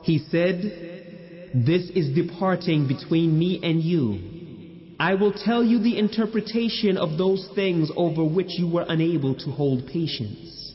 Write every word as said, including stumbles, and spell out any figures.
He said, "This is departing between me and you. I will tell you the interpretation of those things over which you were unable to hold patience."